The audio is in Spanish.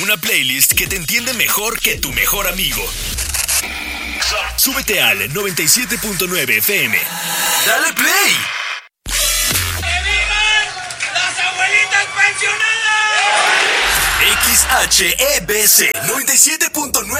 una playlist que te entiende mejor que tu mejor amigo. Súbete al 97.9 FM. ¡Dale play! ¡Que vivan las abuelitas pensionadas! XHEBC 97.9